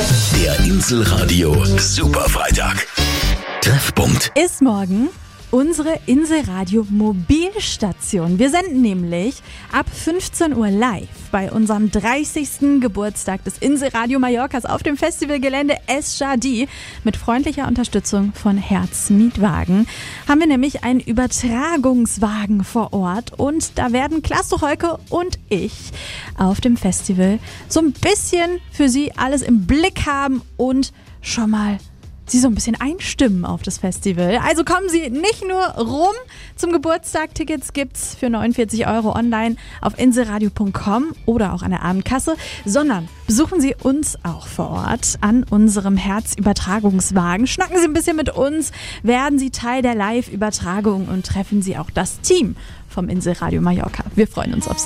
Der Inselradio Superfreitag. Treffpunkt. Ist morgen unsere Inselradio Mobilstation. Wir senden nämlich ab 15 Uhr live bei unserem 30. Geburtstag des Inselradio Mallorcas auf dem Festivalgelände Es Jardí. Mit freundlicher Unterstützung von Herz-Mietwagen haben wir nämlich einen Übertragungswagen vor Ort und da werden Klaas Tucholke und ich auf dem Festival so ein bisschen für Sie alles im Blick haben und schon mal Sie so ein bisschen einstimmen auf das Festival. Also kommen Sie nicht nur rum zum Geburtstag. Tickets gibt's für 49 € online auf inselradio.com oder auch an der Abendkasse, sondern besuchen Sie uns auch vor Ort an unserem Herzübertragungswagen. Schnacken Sie ein bisschen mit uns, werden Sie Teil der Live-Übertragung und treffen Sie auch das Team vom Inselradio Mallorca. Wir freuen uns auf Sie.